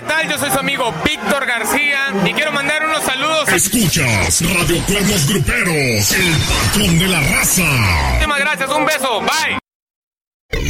¿qué tal? Yo soy su amigo Víctor García y quiero mandar unos saludos. Escuchas Radio Cuernos Gruperos, el patrón de la raza. Muchísimas gracias, un beso, bye.